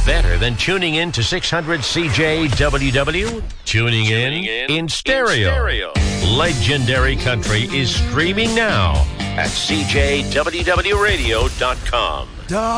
better than tuning in to 600 CJWW? Tuning in stereo. Legendary Country is streaming now at CJWWRadio.com.